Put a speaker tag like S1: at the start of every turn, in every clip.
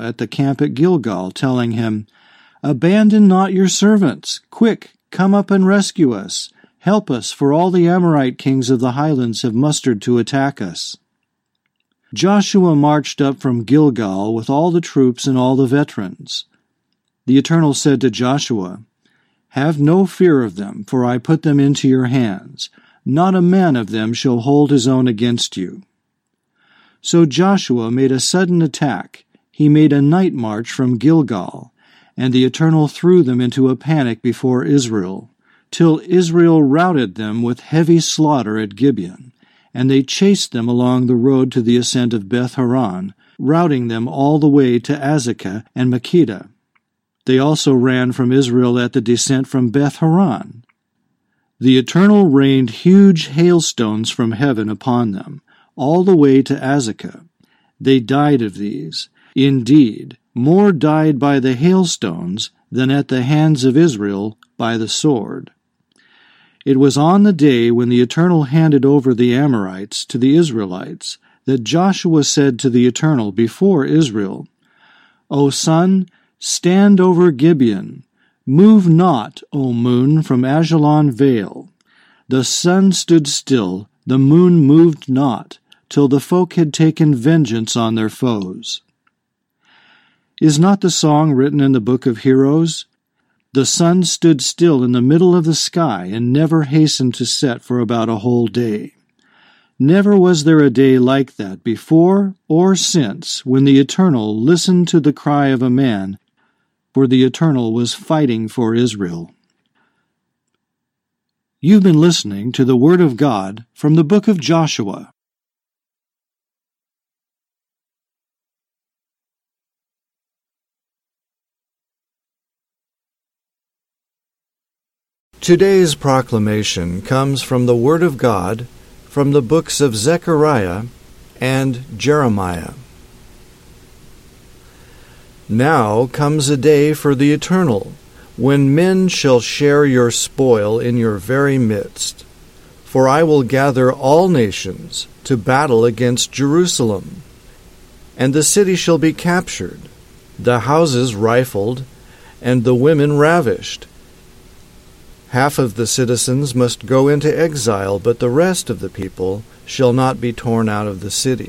S1: at the camp at Gilgal, telling him, "Abandon not your servants. Quick, come up and rescue us. Help us, for all the Amorite kings of the highlands have mustered to attack us." Joshua marched up from Gilgal with all the troops and all the veterans. The Eternal said to Joshua, "Have no fear of them, for I put them into your hands. Not a man of them shall hold his own against you." So Joshua made a sudden attack. He made a night march from Gilgal, and the Eternal threw them into a panic before Israel, till Israel routed them with heavy slaughter at Gibeon, and they chased them along the road to the ascent of Beth-horon, routing them all the way to Azekah and Makkedah. They also ran from Israel at the descent from Beth-horon. The Eternal rained huge hailstones from heaven upon them, all the way to Azekah. They died of these. Indeed, more died by the hailstones than at the hands of Israel by the sword. It was on the day when the Eternal handed over the Amorites to the Israelites that Joshua said to the Eternal before Israel, "O sun, stand over Gibeon. Move not, O moon, from Ajalon vale." The sun stood still, the moon moved not, till the folk had taken vengeance on their foes. Is not the song written in the book of Heroes? The sun stood still in the middle of the sky and never hastened to set for about a whole day. Never was there a day like that before or since when the Eternal listened to the cry of a man, for the Eternal was fighting for Israel. You've been listening to the Word of God from the book of Joshua. Today's proclamation comes from the Word of God from the books of Zechariah and Jeremiah. Now comes a day for the Eternal, when men shall share your spoil in your very midst. For I will gather all nations to battle against Jerusalem, and the city shall be captured, the houses rifled, and the women ravished. Half of the citizens must go into exile, but the rest of the people shall not be torn out of the city.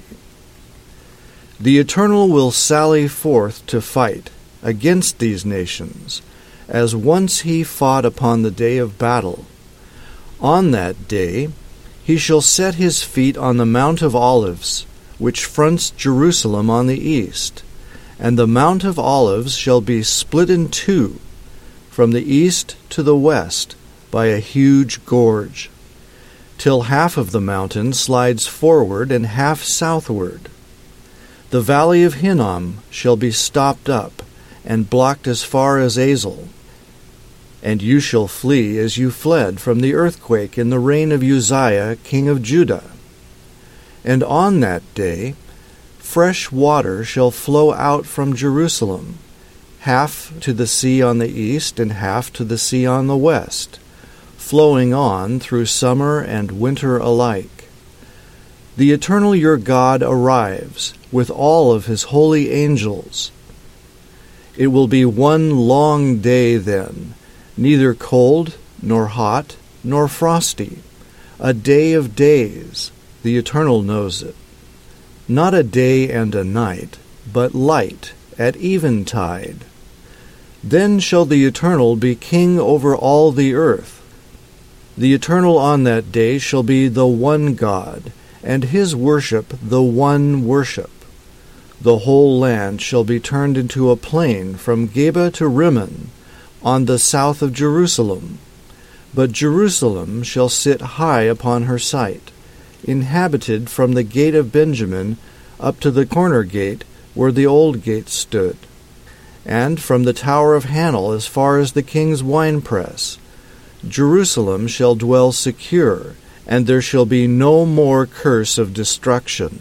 S1: The Eternal will sally forth to fight against these nations, as once he fought upon the day of battle. On that day he shall set his feet on the Mount of Olives, which fronts Jerusalem on the east, and the Mount of Olives shall be split in two, from the east to the west, by a huge gorge, till half of the mountain slides forward and half southward. The valley of Hinnom shall be stopped up, and blocked as far as Azel. And you shall flee as you fled from the earthquake in the reign of Uzziah, king of Judah. And on that day fresh water shall flow out from Jerusalem, half to the sea on the east and half to the sea on the west, flowing on through summer and winter alike. The Eternal your God arrives with all of his holy angels. It will be one long day then, neither cold nor hot nor frosty, a day of days, the Eternal knows it. Not a day and a night, but light at eventide. Then shall the Eternal be king over all the earth. The Eternal on that day shall be the one God, and his worship the one worship. The whole land shall be turned into a plain from Geba to Rimmon, on the south of Jerusalem. But Jerusalem shall sit high upon her site, inhabited from the gate of Benjamin up to the corner gate where the old gate stood, and from the tower of Hanel as far as the king's winepress. Jerusalem shall dwell secure, and there shall be no more curse of destruction.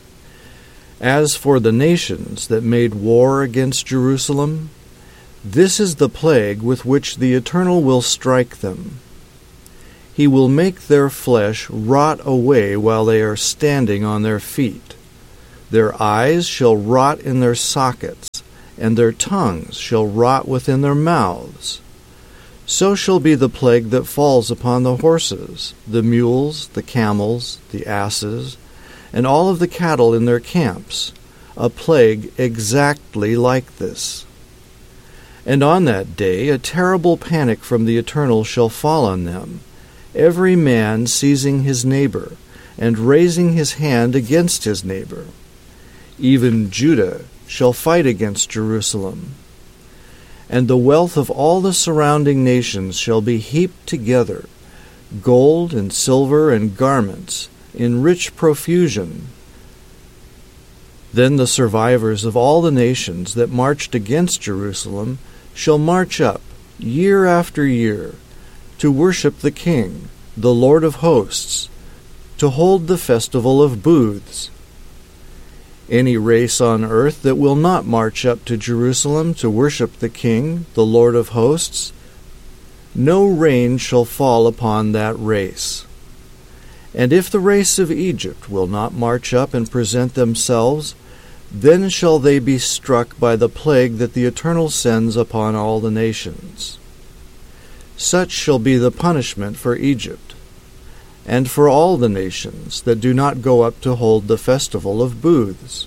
S1: As for the nations that made war against Jerusalem, this is the plague with which the Eternal will strike them. He will make their flesh rot away while they are standing on their feet. Their eyes shall rot in their sockets, and their tongues shall rot within their mouths. So shall be the plague that falls upon the horses, the mules, the camels, the asses, and all of the cattle in their camps, a plague exactly like this. And on that day a terrible panic from the Eternal shall fall on them, every man seizing his neighbor, and raising his hand against his neighbor. Even Judah shall fight against Jerusalem. And the wealth of all the surrounding nations shall be heaped together, gold and silver and garments, in rich profusion. Then the survivors of all the nations that marched against Jerusalem shall march up, year after year, to worship the King, the Lord of hosts, to hold the festival of booths. Any race on earth that will not march up to Jerusalem to worship the King, the Lord of hosts, no rain shall fall upon that race. And if the race of Egypt will not march up and present themselves, then shall they be struck by the plague that the Eternal sends upon all the nations. Such shall be the punishment for Egypt, and for all the nations that do not go up to hold the festival of booths.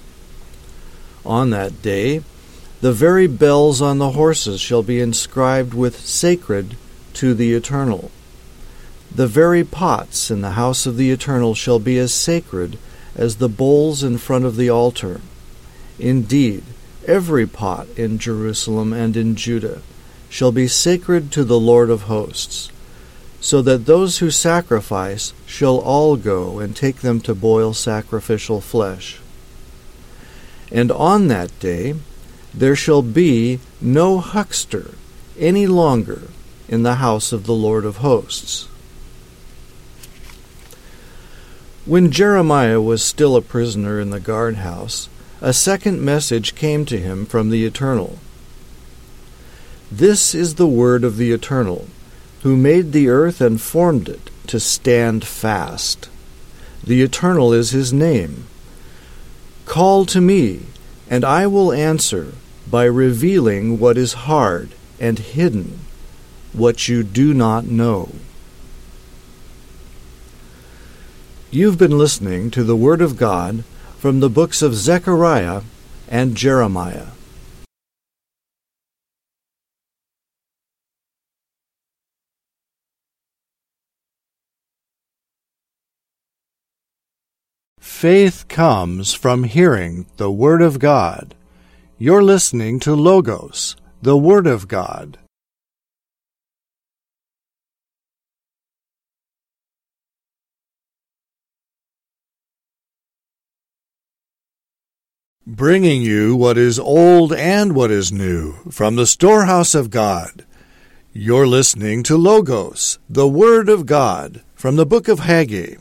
S1: On that day the very bells on the horses shall be inscribed with "Sacred to the Eternal." The very pots in the house of the Eternal shall be as sacred as the bowls in front of the altar. Indeed, every pot in Jerusalem and in Judah shall be sacred to the Lord of hosts, so that those who sacrifice shall all go and take them to boil sacrificial flesh. And on that day there shall be no huckster any longer in the house of the Lord of hosts. When Jeremiah was still a prisoner in the guardhouse, a second message came to him from the Eternal. This is the word of the Eternal, who made the earth and formed it to stand fast. The Eternal is his name. Call to me, and I will answer by revealing what is hard and hidden, what you do not know. You've been listening to the Word of God from the books of Zechariah and Jeremiah. Faith comes from hearing the Word of God. You're listening to Logos, the Word of God. Bringing you what is old and what is new from the storehouse of God. You're listening to Logos, the Word of God, from the book of Haggai.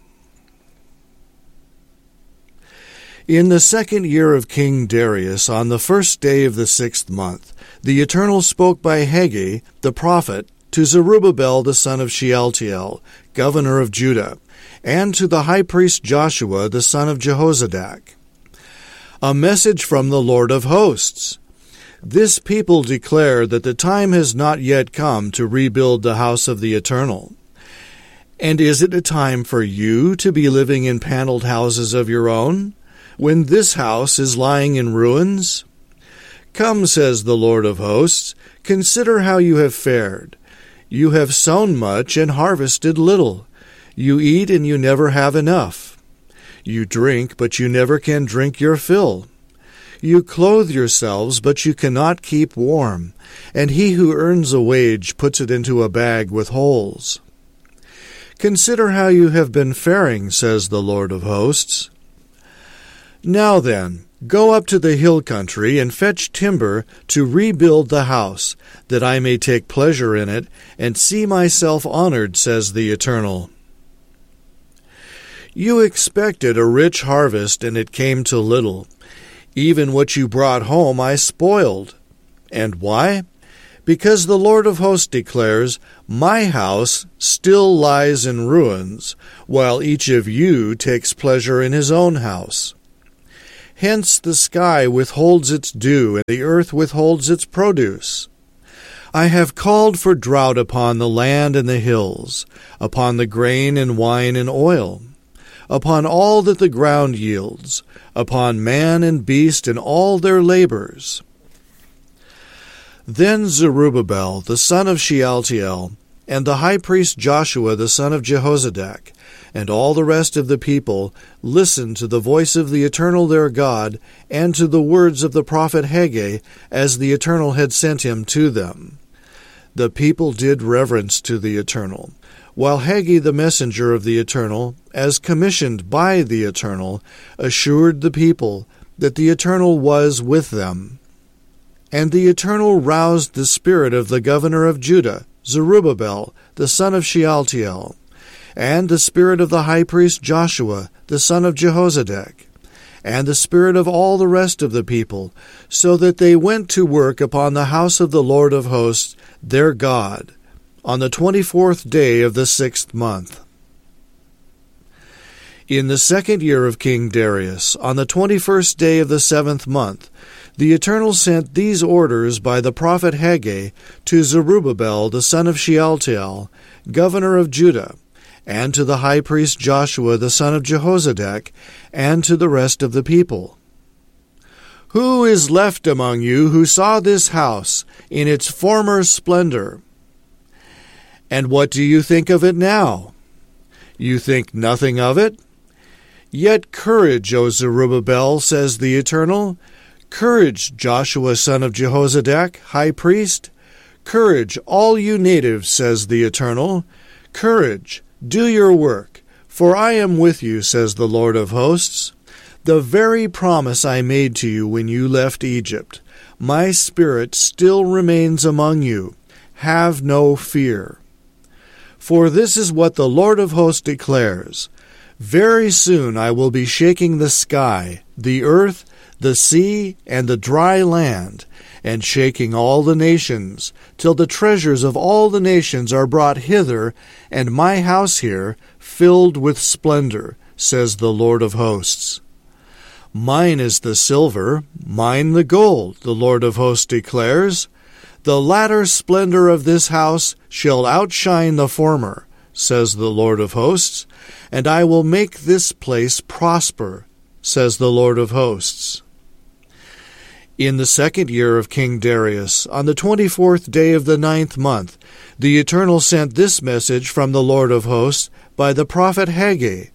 S1: In the 2nd year of King Darius, on the 1st day of the 6th month, the Eternal spoke by Haggai, the prophet, to Zerubbabel the son of Shealtiel, governor of Judah, and to the high priest Joshua the son of Jehozadak. A message from the Lord of hosts. This people declare that the time has not yet come to rebuild the house of the Eternal. And is it a time for you to be living in paneled houses of your own, when this house is lying in ruins? Come, says the Lord of hosts, consider how you have fared. You have sown much and harvested little. You eat and you never have enough. You drink, but you never can drink your fill. You clothe yourselves, but you cannot keep warm, and he who earns a wage puts it into a bag with holes. Consider how you have been faring, says the Lord of hosts. Now then, go up to the hill country and fetch timber to rebuild the house, that I may take pleasure in it and see myself honored, says the Eternal. You expected a rich harvest, and it came to little. Even what you brought home I spoiled. And why? Because the Lord of hosts declares, my house still lies in ruins, while each of you takes pleasure in his own house. Hence the sky withholds its dew, and the earth withholds its produce. I have called for drought upon the land and the hills, upon the grain and wine and oil, upon all that the ground yields, upon man and beast and all their labors. Then Zerubbabel the son of Shealtiel, and the high priest Joshua the son of Jehozadak, and all the rest of the people listened to the voice of the Eternal their God, and to the words of the prophet Haggai, as the Eternal had sent him to them. The people did reverence to the Eternal, while Haggai the messenger of the Eternal, as commissioned by the Eternal, assured the people that the Eternal was with them. And the Eternal roused the spirit of the governor of Judah, Zerubbabel the son of Shealtiel, and the spirit of the high priest Joshua the son of Jehozadak, and the spirit of all the rest of the people, so that they went to work upon the house of the Lord of hosts, their God, on the 24th day of the 6th month. In the 2nd year of King Darius, on the 21st day of the 7th month, the Eternal sent these orders by the prophet Haggai to Zerubbabel the son of Shealtiel, governor of Judah, and to the high priest Joshua the son of Jehozadak, and to the rest of the people. Who is left among you who saw this house in its former splendor? And what do you think of it now? You think nothing of it? Yet courage, O Zerubbabel, says the Eternal. Courage, Joshua son of Jehozadak, high priest. Courage, all you natives, says the Eternal. Courage, do your work, for I am with you, says the Lord of hosts. The very promise I made to you when you left Egypt, my spirit still remains among you. Have no fear. For this is what the Lord of hosts declares. Very soon I will be shaking the sky, the earth, the sea, and the dry land, and shaking all the nations, till the treasures of all the nations are brought hither, and my house here filled with splendor, says the Lord of hosts. Mine is the silver, mine the gold, the Lord of hosts declares. The latter splendor of this house shall outshine the former, says the Lord of hosts, and I will make this place prosper, says the Lord of hosts. In the 2nd year of King Darius, on the 24th day of the 9th month, the Eternal sent this message from the Lord of hosts by the prophet Haggai.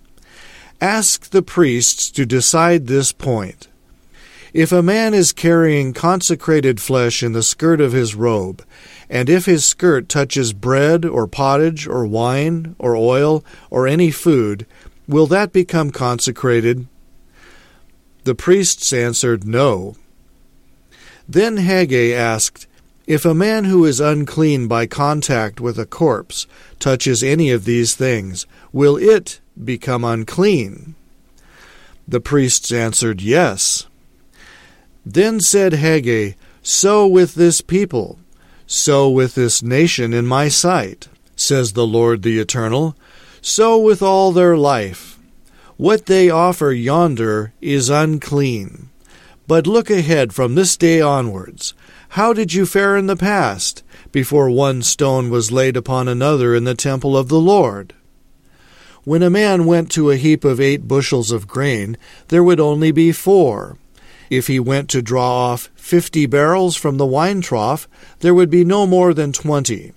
S1: Ask the priests to decide this point. If a man is carrying consecrated flesh in the skirt of his robe, and if his skirt touches bread or pottage or wine or oil or any food, will that become consecrated? The priests answered, No. Then Haggai asked, If a man who is unclean by contact with a corpse touches any of these things, will it become unclean? The priests answered, Yes. Then said Haggai, So with this people, so with this nation in my sight, says the Lord the Eternal, so with all their life. What they offer yonder is unclean. But look ahead from this day onwards. How did you fare in the past, before one stone was laid upon another in the temple of the Lord? When a man went to a heap of 8 bushels of grain, there would only be 4. If he went to draw off 50 barrels from the wine trough, there would be no more than 20.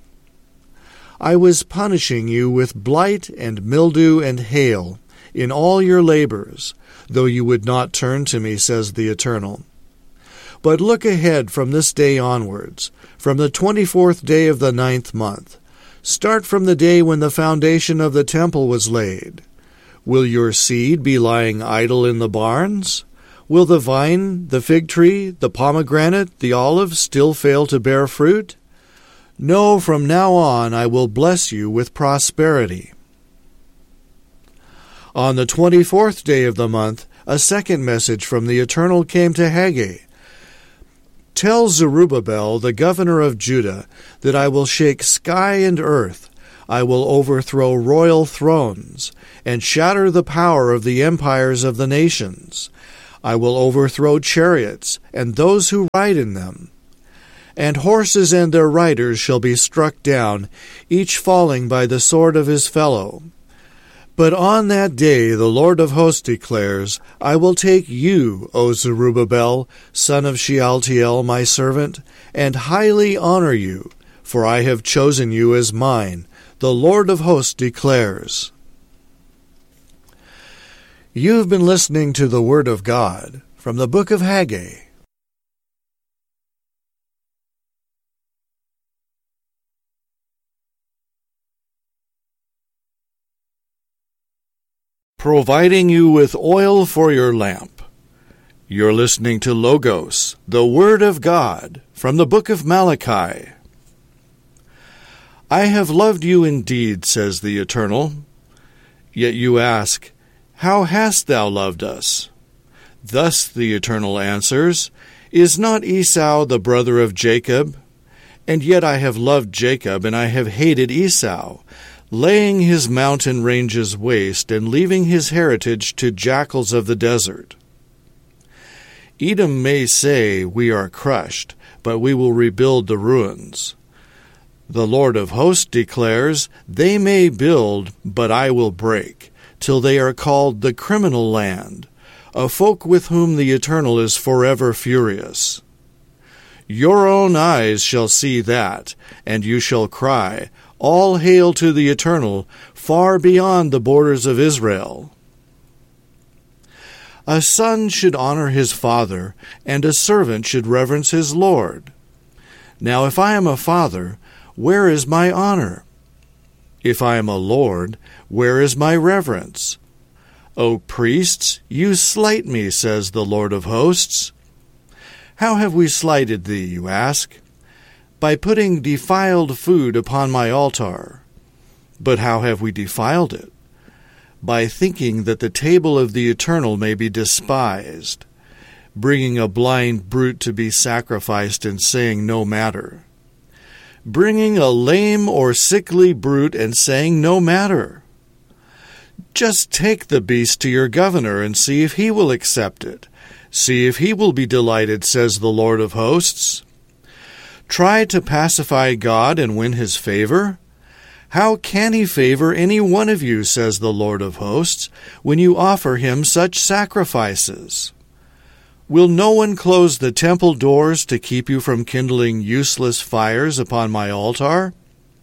S1: I was punishing you with blight and mildew and hail in all your labors, though you would not turn to me, says the Eternal. But look ahead from this day onwards, from the 24th day of the 9th month. Start from the day when the foundation of the temple was laid. Will your seed be lying idle in the barns? Will the vine, the fig tree, the pomegranate, the olive still fail to bear fruit? No, from now on I will bless you with prosperity. On the 24th day of the month, a second message from the Eternal came to Haggai. Tell Zerubbabel, the governor of Judah, that I will shake sky and earth. I will overthrow royal thrones, and shatter the power of the empires of the nations. I will overthrow chariots, and those who ride in them. And horses and their riders shall be struck down, each falling by the sword of his fellow. But on that day the Lord of hosts declares, I will take you, O Zerubbabel, son of Shealtiel, my servant, and highly honor you, for I have chosen you as mine, the Lord of hosts declares. You've been listening to the Word of God from the book of Haggai. Providing you with oil for your lamp. You're listening to Logos, the Word of God, from the book of Malachi. I have loved you indeed, says the Eternal. Yet you ask, how hast thou loved us? Thus the Eternal answers, Is not Esau the brother of Jacob? And yet I have loved Jacob, and I have hated Esau, laying his mountain ranges waste, and leaving his heritage to jackals of the desert. Edom may say, We are crushed, but we will rebuild the ruins. The Lord of hosts declares, They may build, but I will break, till they are called the criminal land, a folk with whom the Eternal is forever furious. Your own eyes shall see that, and you shall cry, All hail to the Eternal, far beyond the borders of Israel. A son should honor his father, and a servant should reverence his Lord. Now if I am a father, where is my honor? If I am a lord, where is my reverence? O priests, you slight me, says the Lord of hosts. How have we slighted thee, you ask? By putting defiled food upon my altar. But how have we defiled it? By thinking that the table of the Eternal may be despised, bringing a blind brute to be sacrificed and saying no matter. Bringing a lame or sickly brute and saying no matter. Just take the beast to your governor and see if he will accept it. See if he will be delighted, says the Lord of hosts. Try to pacify God and win his favor? How can he favor any one of you, says the Lord of hosts, when you offer him such sacrifices? Will no one close the temple doors to keep you from kindling useless fires upon my altar?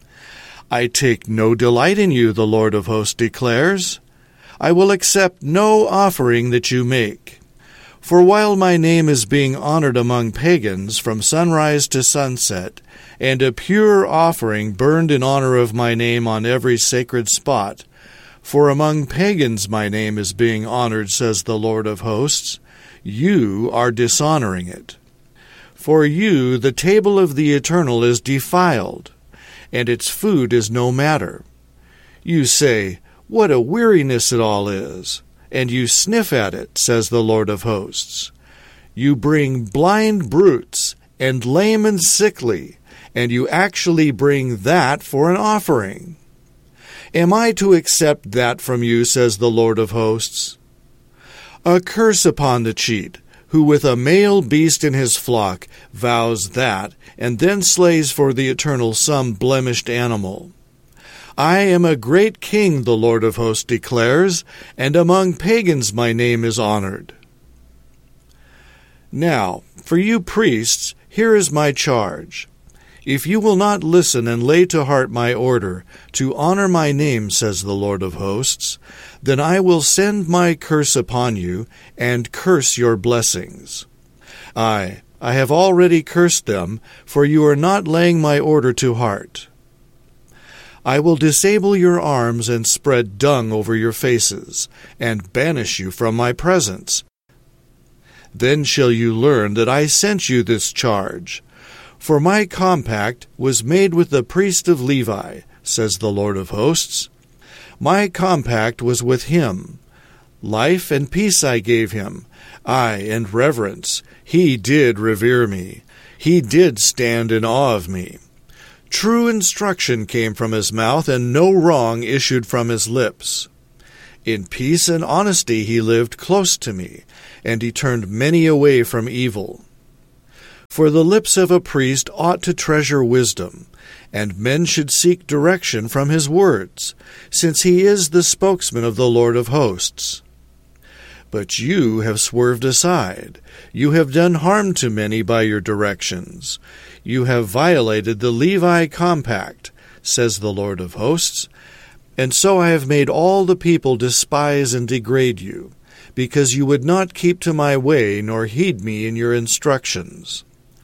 S1: I take no delight in you, the Lord of hosts declares. I will accept no offering that you make. For while my name is being honored among pagans from sunrise to sunset, and a pure offering burned in honor of my name on every sacred spot, for among pagans my name is being honored, says the Lord of hosts, you are dishonoring it. For you the table of the Eternal is defiled, and its food is no matter. You say, What a weariness it all is! And you sniff at it, says the Lord of hosts. You bring blind brutes and lame and sickly, and you actually bring that for an offering. Am I to accept that from you, says the Lord of hosts? A curse upon the cheat, who with a male beast in his flock vows that, and then slays for the Eternal some blemished animal. I am a great king, the Lord of hosts declares, and among pagans my name is honored. Now, for you priests, here is my charge. If you will not listen and lay to heart my order, to honor my name, says the Lord of hosts, then I will send my curse upon you, and curse your blessings. I have already cursed them, for you are not laying my order to heart. I will disable your arms and spread dung over your faces, and banish you from my presence. Then shall you learn that I sent you this charge. For my compact was made with the priest of Levi, says the Lord of hosts. My compact was with him. Life and peace I gave him, and reverence. He did revere me. He did stand in awe of me. True instruction came from his mouth, and no wrong issued from his lips. In peace and honesty he lived close to me, and he turned many away from evil. For the lips of a priest ought to treasure wisdom, and men should seek direction from his words, since he is the spokesman of the Lord of hosts. But you have swerved aside. You have done harm to many by your directions. You have violated the Levi compact, says the Lord of hosts. And so I have made all the people despise and degrade you, because you would not keep to my way nor heed me in your instructions.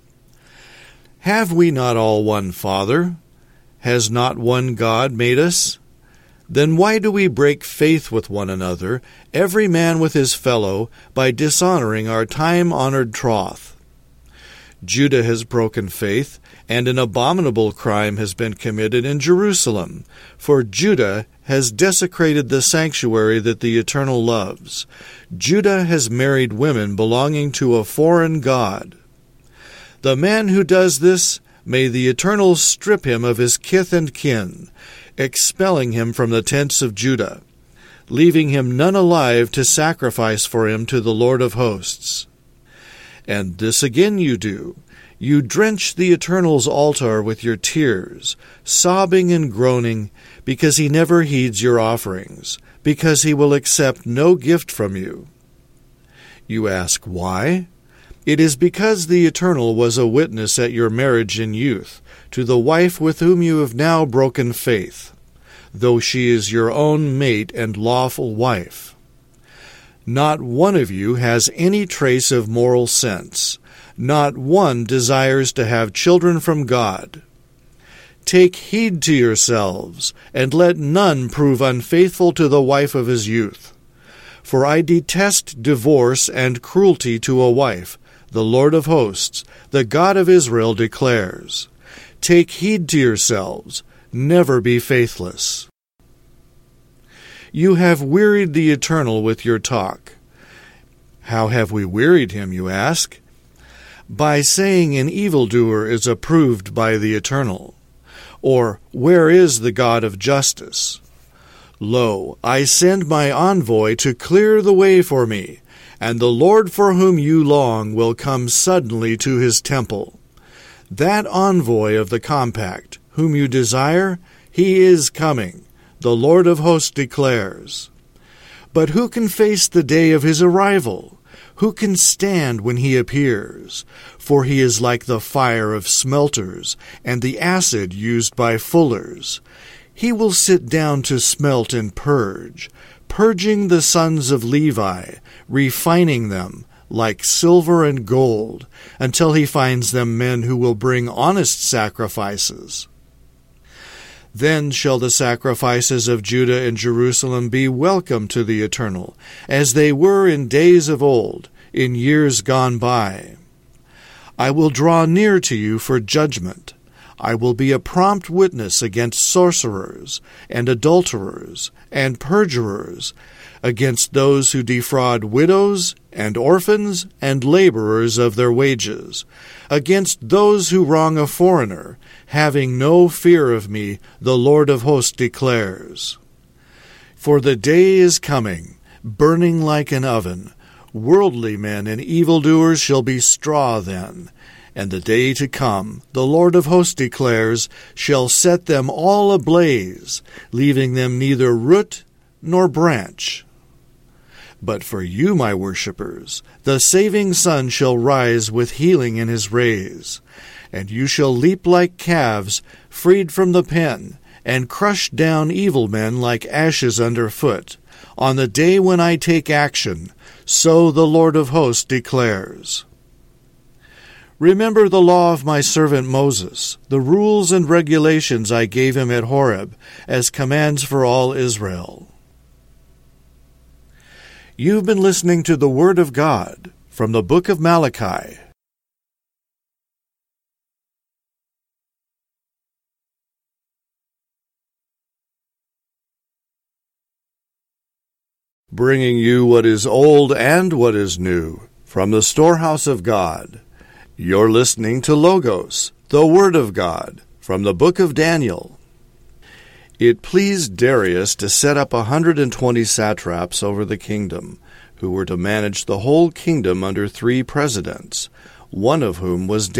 S1: Have we not all one Father? Has not one God made us? Then why do we break faith with one another, every man with his fellow, by dishonoring our time-honored troth? Judah has broken faith, and an abominable crime has been committed in Jerusalem, for Judah has desecrated the sanctuary that the Eternal loves. Judah has married women belonging to a foreign god. The man who does this, may the Eternal strip him of his kith and kin, expelling him from the tents of Judah, leaving him none alive to sacrifice for him to the Lord of hosts. And this again you do. You drench the Eternal's altar with your tears, sobbing and groaning, because he never heeds your offerings, because he will accept no gift from you. You ask, why? It is because the Eternal was a witness at your marriage in youth, to the wife with whom you have now broken faith, though she is your own mate and lawful wife. Not one of you has any trace of moral sense. Not one desires to have children from God. Take heed to yourselves, and let none prove unfaithful to the wife of his youth. For I detest divorce and cruelty to a wife, the Lord of hosts, the God of Israel declares. Take heed to yourselves, never be faithless. You have wearied the Eternal with your talk. How have we wearied him, you ask? By saying an evildoer is approved by the Eternal. Or, where is the God of justice? Lo, I send my envoy to clear the way for me, and the Lord for whom you long will come suddenly to his temple. That envoy of the compact, whom you desire, he is coming, the Lord of hosts declares. But who can face the day of his arrival? Who can stand when he appears? For he is like the fire of smelters, and the acid used by fullers. He will sit down to smelt and purge, purging the sons of Levi, refining them like silver and gold, until he finds them men who will bring honest sacrifices. Then shall the sacrifices of Judah and Jerusalem be welcome to the Eternal, as they were in days of old, in years gone by. I will draw near to you for judgment. I will be a prompt witness against sorcerers, and adulterers, and perjurers, against those who defraud widows, and orphans, and laborers of their wages, against those who wrong a foreigner, having no fear of me, the Lord of hosts declares. For the day is coming, burning like an oven. Worldly men and evildoers shall be straw then. And the day to come, the Lord of hosts declares, shall set them all ablaze, leaving them neither root nor branch. But for you, my worshippers, the saving sun shall rise with healing in his rays. And you shall leap like calves, freed from the pen, and crush down evil men like ashes underfoot, on the day when I take action, so the Lord of hosts declares. Remember the law of my servant Moses, the rules and regulations I gave him at Horeb, as commands for all Israel. You've been listening to the Word of God from the book of Malachi. Bringing you what is old and what is new from the storehouse of God. You're listening to Logos, the Word of God, from the book of Daniel. It pleased Darius to set up 120 satraps over the kingdom, who were to manage the whole kingdom under 3 presidents, one of whom was